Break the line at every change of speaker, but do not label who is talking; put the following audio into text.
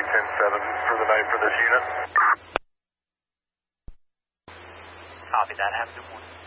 10-7 for the night for this unit.
Copy that. Have a good one.